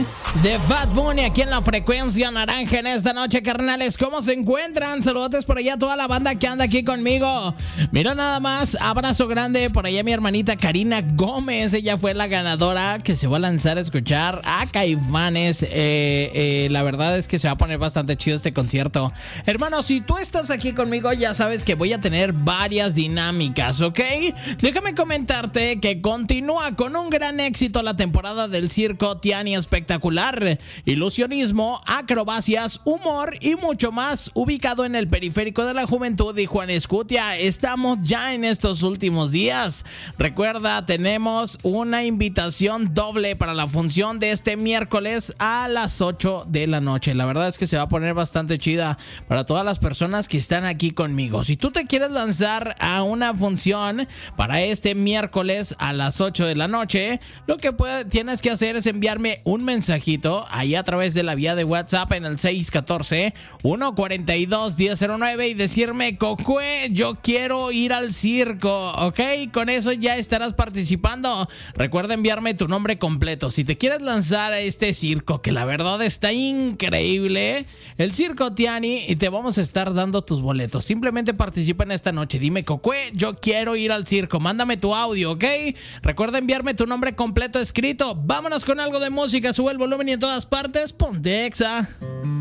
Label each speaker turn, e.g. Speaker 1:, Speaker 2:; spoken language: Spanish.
Speaker 1: de Bad Bunny aquí en la frecuencia naranja en esta noche, carnales. ¿Cómo se encuentran? Saludos por allá a toda la banda que anda aquí conmigo. Mira nada más, abrazo grande por allá a mi hermanita Karina Gómez. Ella fue la ganadora que se va a lanzar a escuchar a Caifanes. La verdad es que se va a poner bastante chido este concierto. Hermano, si tú estás aquí conmigo, ya sabes que voy a tener varias dinámicas, ¿ok? Déjame comentarte que continúa con un gran éxito la temporada del Circo Tiani Espectacular. Ilusionismo, acrobacias, humor y mucho más, ubicado en el Periférico de la Juventud y Juan Escutia. Estamos ya en estos últimos días. Recuerda, tenemos una invitación doble para la función de este miércoles a las 8 de la noche. La verdad es que se va a poner bastante chida para todas las personas que están aquí conmigo. Si tú te quieres lanzar a una función para este miércoles a las 8 de la noche, lo que tienes que hacer es enviarme un mensajito ahí a través de la vía de WhatsApp en el 614-142-1009 y decirme: Cocue, yo quiero ir al circo, ¿ok? Con eso ya estarás participando. Recuerda enviarme tu nombre completo. Si te quieres lanzar a este circo, que la verdad está increíble, el Circo Tiani, y te vamos a estar dando tus boletos. Simplemente participa en esta noche. Dime: Cocue, yo quiero ir al circo. Mándame tu audio, ¿ok? Recuerda enviarme tu nombre completo escrito. Vámonos con algo de música. Sube el volumen y en todas partes ponte Exa.